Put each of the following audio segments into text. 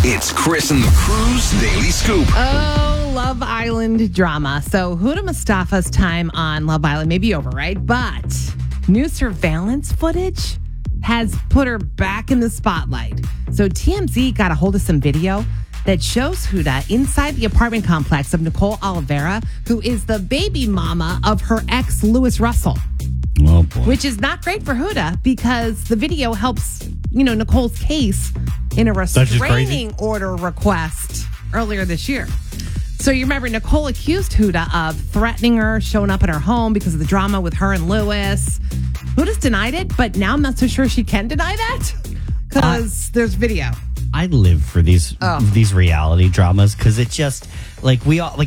It's Chris and the Crew's Daily Scoop. Oh, Love Island drama. So Huda Mustafa's time on Love Island may be over, right? But new surveillance footage has put her back in the spotlight. So TMZ got a hold of some video that shows Huda inside the apartment complex of Nicole Oliveira, who is the baby mama of her ex, Louis Russell. Oh, boy. Which is not great for Huda because the video helps, Nicole's case in a restraining order request earlier this year. So you remember Nicole accused Huda of threatening her, showing up at her home because of the drama with her and Louis. Huda's denied it, but now I'm not so sure she can deny that because there's video. I live for these reality dramas because it just we all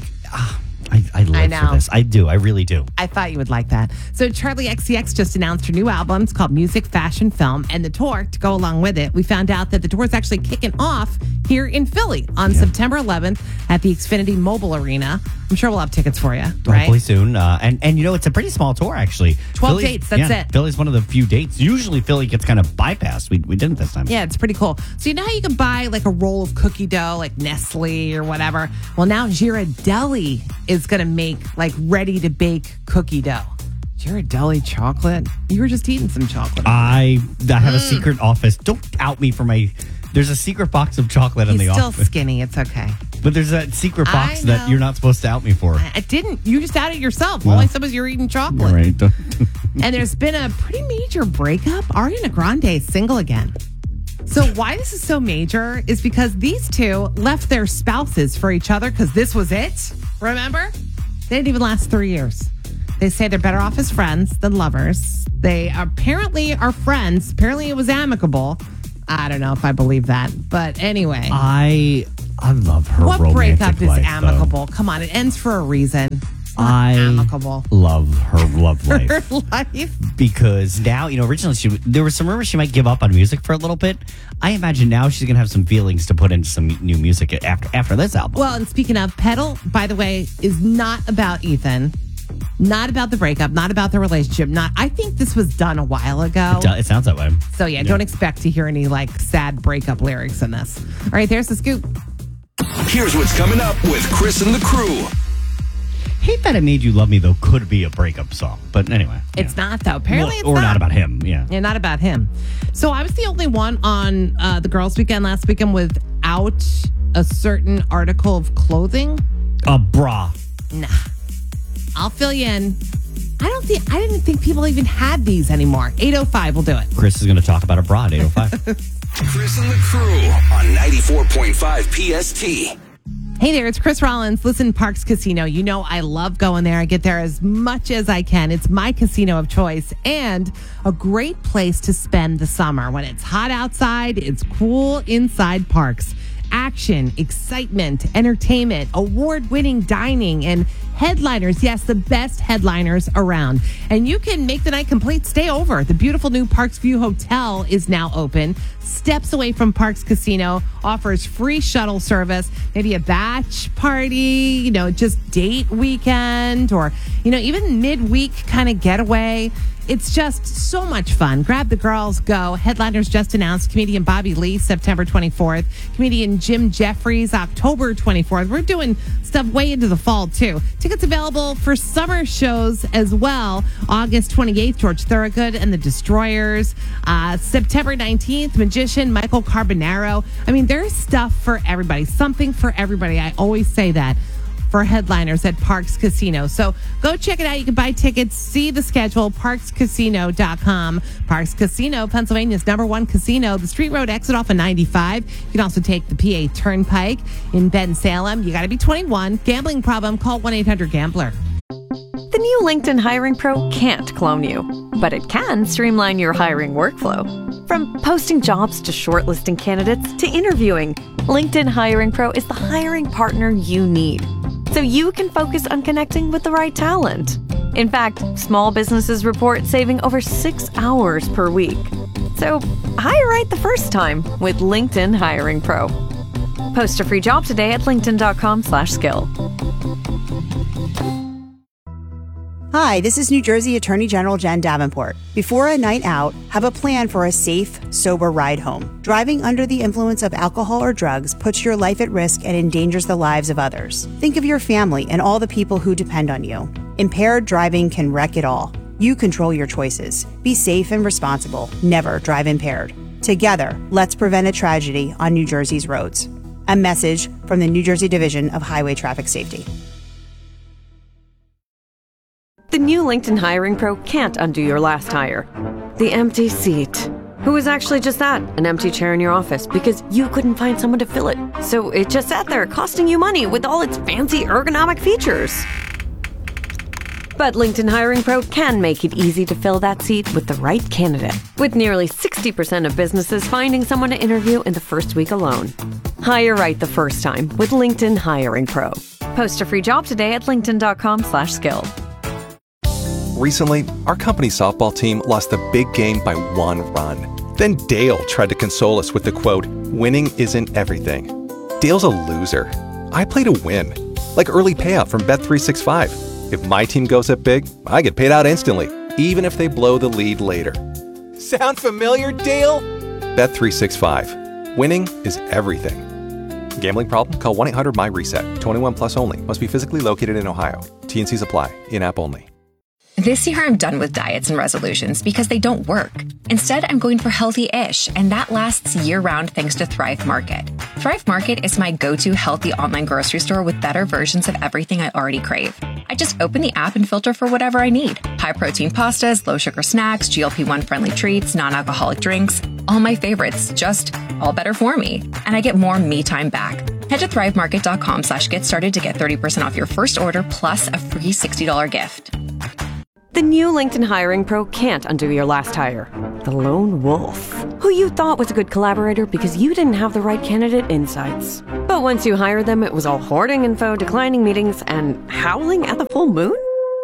I live for this. I do. I really do. I thought you would like that. So Charlie XCX just announced her new album. It's called Music, Fashion, Film, and the tour to go along with it. We found out that the tour is actually kicking off here in Philly on September 11th at the Xfinity Mobile Arena. I'm sure we'll have tickets for you, right? Hopefully soon. And it's a pretty small tour, actually. 12 dates, that's it. Philly's one of the few dates. Usually Philly gets kind of bypassed. We didn't this time. Yeah, it's pretty cool. So you know how you can buy like a roll of cookie dough, like Nestle or whatever? Well, now Ghirardelli is going to make like ready-to-bake cookie dough. Ghirardelli chocolate? You were just eating some chocolate. I have a secret office. Don't out me for my... There's a secret box of chocolate in the office. He's still skinny. It's okay. But there's that secret box that you're not supposed to out me for. I didn't. You just outed yourself. All I said was you're eating chocolate. Right. And there's been a pretty major breakup. Ariana Grande is single again. So why this is so major is because these two left their spouses for each other because this was it. Remember? They didn't even last 3 years. They say they're better off as friends than lovers. They apparently are friends. Apparently it was amicable. I don't know if I believe that. But anyway. I love her romantic breakup is life, amicable? Though. Come on, it ends for a reason. It's not I amicable. love her love life. Her life. Because now, originally there was some rumors she might give up on music for a little bit. I imagine now she's going to have some feelings to put into some new music after this album. Well, and speaking of, Pedal, by the way, is not about Ethan. Not about the breakup, not about the relationship. I think this was done a while ago. It sounds that way. So yeah, don't expect to hear any sad breakup lyrics in this. All right, there's the scoop. Here's what's coming up with Chris and the Crew. Hate That I Made You Love Me, though, could be a breakup song. But anyway. It's not, though. Apparently it's not. Or not about him, yeah. Yeah, not about him. So I was the only one on the Girls' Weekend last weekend without a certain article of clothing. A bra. Nah. I'll fill you in. I didn't think people even had these anymore. 8:05 will do it. Chris is going to talk about a bra at 8:05. Chris and the Crew on 94.5 PST. Hey there, it's Chris Rollins. Listen, Parks Casino. You know I love going there. I get there as much as I can. It's my casino of choice and a great place to spend the summer. When it's hot outside, it's cool inside Parks. Action, excitement, entertainment, award-winning dining, and headliners. Yes, the best headliners around. And you can make the night complete. Stay over. The beautiful new Parks View Hotel is now open. Steps away from Parks Casino. Offers free shuttle service. Maybe a batch party, just date weekend or, even midweek kind of getaway. It's just so much fun. Grab the girls, go. Headliners just announced. Comedian Bobby Lee, September 24th. Comedian Jim Jeffries, October 24th. We're doing stuff way into the fall, too. Tickets available for summer shows as well. August 28th, George Thorogood and the Destroyers. September 19th, Magician Michael Carbonaro. I mean, there's stuff for everybody. Something for everybody. I always say that. For headliners at Parks Casino. So go check it out. You can buy tickets, see the schedule, parkscasino.com. Parks Casino, Pennsylvania's #1 casino. The Street Road exit off of 95. You can also take the PA Turnpike in Bensalem. You got to be 21. Gambling problem, call 1-800-GAMBLER. The new LinkedIn Hiring Pro can't clone you, but it can streamline your hiring workflow. From posting jobs to shortlisting candidates to interviewing, LinkedIn Hiring Pro is the hiring partner you need, so you can focus on connecting with the right talent. In fact, small businesses report saving over 6 hours per week. So hire right the first time with LinkedIn Hiring Pro. Post a free job today at linkedin.com/skill. Hi, this is New Jersey Attorney General Jen Davenport. Before a night out, have a plan for a safe, sober ride home. Driving under the influence of alcohol or drugs puts your life at risk and endangers the lives of others. Think of your family and all the people who depend on you. Impaired driving can wreck it all. You control your choices. Be safe and responsible. Never drive impaired. Together, let's prevent a tragedy on New Jersey's roads. A message from the New Jersey Division of Highway Traffic Safety. The new LinkedIn Hiring Pro can't undo your last hire. The empty seat. Who was actually just that, an empty chair in your office because you couldn't find someone to fill it. So it just sat there costing you money with all its fancy ergonomic features. But LinkedIn Hiring Pro can make it easy to fill that seat with the right candidate. With nearly 60% of businesses finding someone to interview in the first week alone. Hire right the first time with LinkedIn Hiring Pro. Post a free job today at linkedin.com/skill. Recently, our company's softball team lost a big game by 1 run. Then Dale tried to console us with the quote, "Winning isn't everything." Dale's a loser. I play to win. Like early payout from Bet365. If my team goes up big, I get paid out instantly, even if they blow the lead later. Sound familiar, Dale? Bet365. Winning is everything. Gambling problem? Call 1-800-MY-RESET. 21 plus only. Must be physically located in Ohio. T&Cs apply. In-app only. This year, I'm done with diets and resolutions because they don't work. Instead, I'm going for healthy-ish, and that lasts year-round thanks to Thrive Market. Thrive Market is my go-to healthy online grocery store with better versions of everything I already crave. I just open the app and filter for whatever I need. High-protein pastas, low-sugar snacks, GLP-1 friendly treats, non-alcoholic drinks. All my favorites, just all better for me. And I get more me time back. Head to thrivemarket.com/get started to get 30% off your first order plus a free $60 gift. The new LinkedIn Hiring Pro can't undo your last hire. The lone wolf, who you thought was a good collaborator because you didn't have the right candidate insights. But once you hired them, it was all hoarding info, declining meetings, and howling at the full moon?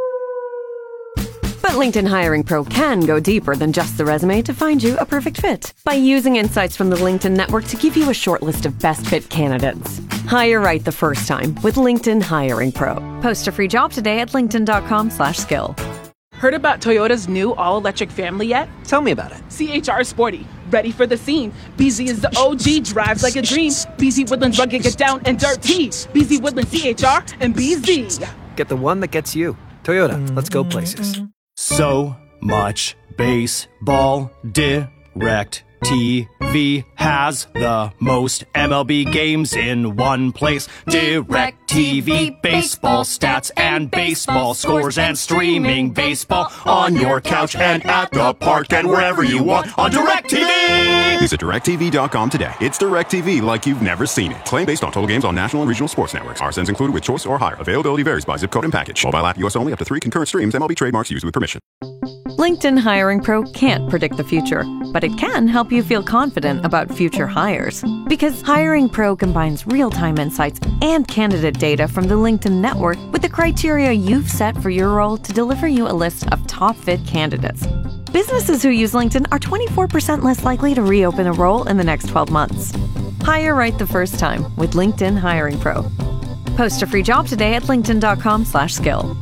But LinkedIn Hiring Pro can go deeper than just the resume to find you a perfect fit by using insights from the LinkedIn network to give you a short list of best fit candidates. Hire right the first time with LinkedIn Hiring Pro. Post a free job today at linkedin.com/skill. Heard about Toyota's new all-electric family yet? Tell me about it. CHR Sporty, ready for the scene. BZ is the OG, drives like a dream. BZ Woodlands rugged, get down and dirty. BZ Woodlands, CHR, and BZ. Get the one that gets you. Toyota, let's go places. So much baseball. Direct TV has the most MLB games in one place. Direct TV, baseball stats and baseball scores and streaming baseball on your couch and at the park and wherever you want on Direct TV. Visit DirecTV.com today. It's Direct TV like you've never seen it. Claim based on total games on national and regional sports networks. RSNs included with choice or higher. Availability varies by zip code and package. Mobile app US only, up to 3 concurrent streams. MLB trademarks used with permission. LinkedIn Hiring Pro can't predict the future, but it can help you feel confident about future hires. Because Hiring Pro combines real-time insights and candidate data from the LinkedIn network with the criteria you've set for your role to deliver you a list of top fit candidates. Businesses who use LinkedIn are 24% less likely to reopen a role in the next 12 months. Hire right the first time with LinkedIn Hiring Pro. Post a free job today at linkedin.com/skill.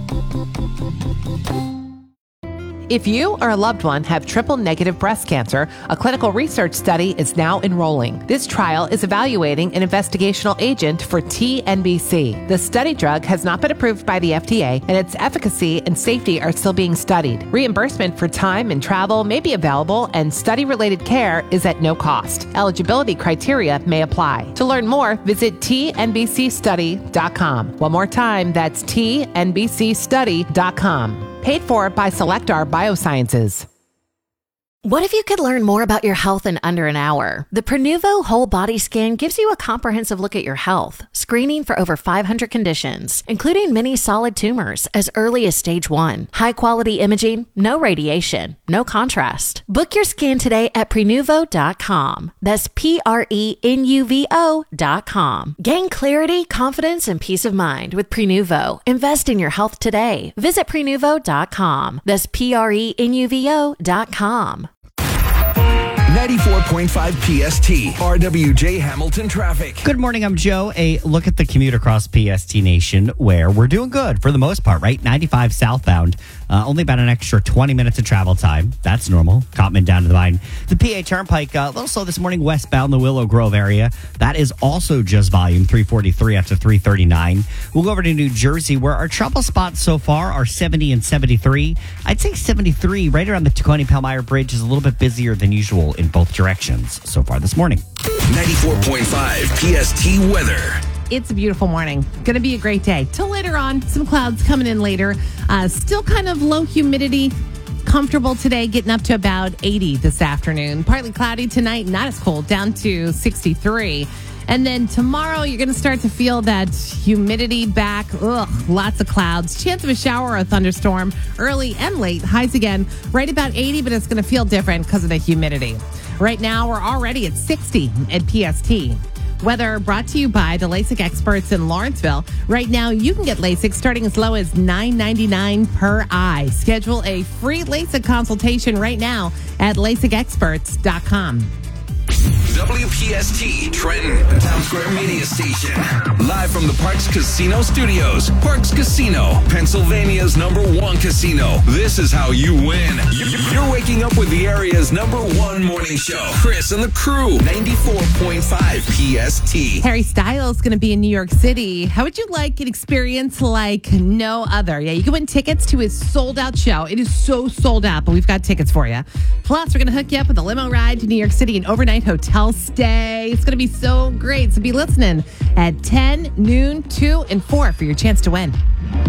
If you or a loved one have triple-negative breast cancer, a clinical research study is now enrolling. This trial is evaluating an investigational agent for TNBC. The study drug has not been approved by the FDA, and its efficacy and safety are still being studied. Reimbursement for time and travel may be available, and study-related care is at no cost. Eligibility criteria may apply. To learn more, visit tnbcstudy.com. One more time, that's tnbcstudy.com. Paid for by Selectar Biosciences. What if you could learn more about your health in under an hour? The Prenuvo Whole Body Scan gives you a comprehensive look at your health, screening for over 500 conditions, including many solid tumors as early as stage 1. High-quality imaging, no radiation, no contrast. Book your scan today at Prenuvo.com. That's Prenuvo.com. Gain clarity, confidence, and peace of mind with Prenuvo. Invest in your health today. Visit Prenuvo.com. That's Prenuvo.com. 94.5 PST, RWJ Hamilton traffic. Good morning, I'm Joe. A look at the commute across PST Nation, where we're doing good for the most part, right? 95 southbound, only about an extra 20 minutes of travel time. That's normal. Cotman down to the Vine. The PA Turnpike, a little slow this morning, westbound the Willow Grove area. That is also just volume, 343 after 339. We'll go over to New Jersey, where our trouble spots so far are 70 and 73. I'd say 73 right around the Tacony-Palmyra Bridge is a little bit busier than usual in both directions so far this morning. 94.5 PST weather. It's a beautiful morning. Going to be a great day. Till later on, some clouds coming in later. Still kind of low humidity. Comfortable today, getting up to about 80 this afternoon. Partly cloudy tonight, not as cold, down to 63. And then tomorrow, you're going to start to feel that humidity back. Ugh, lots of clouds. Chance of a shower or a thunderstorm early and late. Highs again right about 80, but it's going to feel different because of the humidity. Right now, we're already at 60 at PST. Weather brought to you by the LASIK experts in Lawrenceville. Right now, you can get LASIK starting as low as $9.99 per eye. Schedule a free LASIK consultation right now at LASIKexperts.com. WPST Trenton, Town Square Media Station. Live from the Parks Casino Studios. Parks Casino, Pennsylvania's #1 casino. This is how you win. You're waking up with the area's #1 morning show. Chris and the crew, 94.5 PST. Harry Styles is going to be in New York City. How would you like an experience like no other? Yeah, you can win tickets to his sold-out show. It is so sold out, but we've got tickets for you. Plus, we're going to hook you up with a limo ride to New York City, an overnight hotel stay. It's going to be so great. So be listening at 10, noon, 2, and 4 for your chance to win.